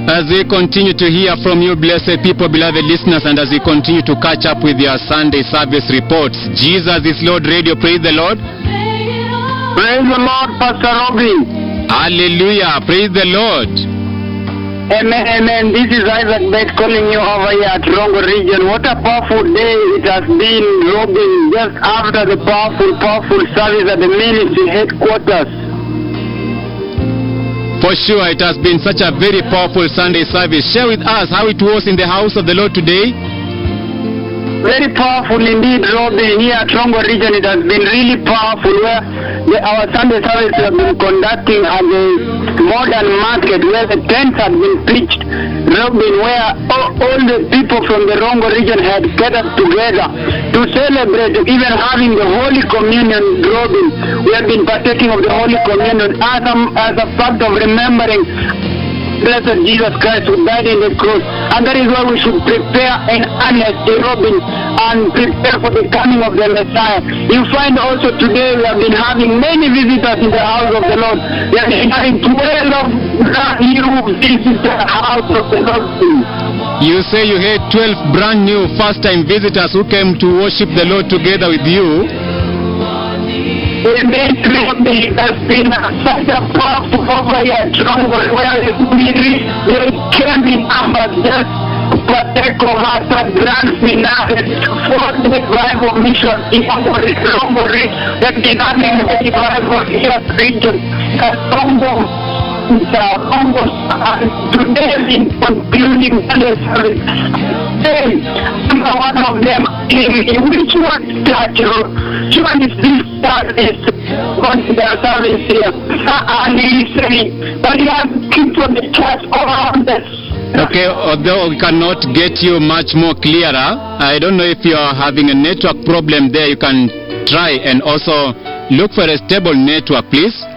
As we continue to hear from you, blessed people, beloved listeners, and as we continue to catch up with your Sunday service reports, Jesus is Lord Radio. Praise the Lord. Praise the Lord, Pastor Robin. Hallelujah. Praise the Lord. Amen, amen. This is Isaac Bet calling you over here at Rongo region. What a powerful day it has been, Robin, just after the powerful service at the ministry headquarters. For sure, it has been such a very powerful Sunday service. Share with us how it was in the house of the Lord today. Very powerful indeed, Robin. Here at Rongo region, it has been really powerful, where our Sunday service have been conducting at the modern market, where the tents have been pitched, Robin, where all the people from the Rongo region had gathered together to celebrate, even having the Holy Communion, Robin. We have been partaking of the Holy Communion as a fact of remembering blessed Jesus Christ who died in the cross. And that is why we should prepare in earnest, Robin, and prepare for the coming of the Messiah. You find also today we have been having many visitors in the house of the Lord. We have been having 12 brand new visitors in the house of the Lord. You say you had 12 brand new first-time visitors who came to worship the Lord together with you. Amen. It has been such a powerful over here at Rongo, where they came in numbers just to partake of us at grand finale for the revival mission in Rongo region. They've been having a revival here at region at Rongo. Today in concluding the service, one of them, which one which one is this service, going to their service here, and he saying, but he has people in the church all around us. Okay, although we cannot get you much more clearer, I don't know if you are having a network problem there. You can try and also look for a stable network, please.